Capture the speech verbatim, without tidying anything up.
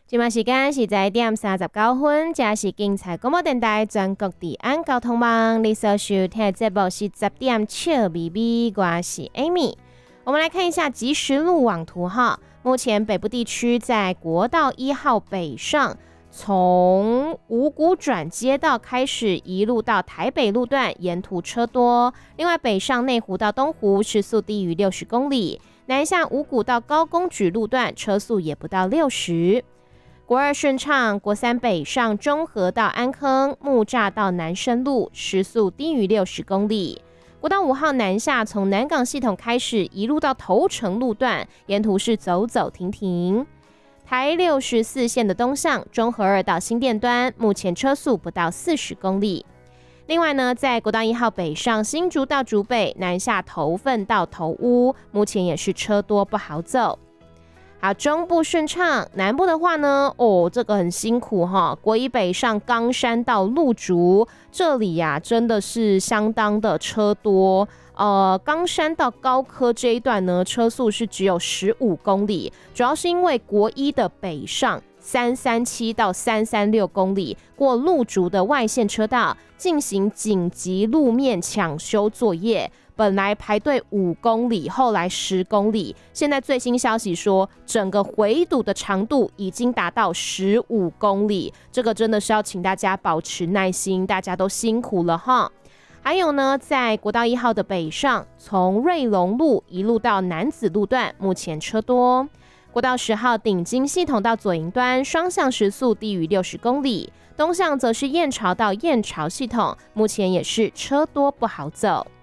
现在时间是十一点三十九分，这是警察广播电台全国治安交通网。你所收听的节目是十点笑咪咪，我是 Amy。我们来看一下即时路网图哈。目前北部地区在国道一号北上，从五股转接道开始，一路到台北路段，沿途车多。另外，北上内湖到东湖，时速低于六十公里；南下五股到高公举路段，车速也不到六十。国二顺畅，国三北上中和到安坑，木栅到南深路，时速低于六十公里。国道五号南下，从南港系统开始，一路到头城路段，沿途是走走停停。台六十四线的东向，中和二到新店端，目前车速不到四十公里。另外呢，在国道一号北上新竹到竹北，南下头份到头屋，目前也是车多不好走。好，中部顺畅，南部的话呢，哦，这个很辛苦哈。国一北上冈山到鹿竹，这里呀、啊、真的是相当的车多。呃，冈山到高科这一段呢，车速是只有十五公里，主要是因为国一的北上三三七到三三六公里，过鹿竹的外线车道进行紧急路面抢修作业。本来排队五公里，后来十公里，现在最新消息说，整个回堵的长度已经达到十五公里，这个真的是要请大家保持耐心，大家都辛苦了哈。还有呢，在国道一号的北上，从瑞隆路一路到南子路段，目前车多。国道十号顶金系统到左营端，双向时速低于六十公里，东向则是燕巢到燕巢系统，目前也是车多不好走。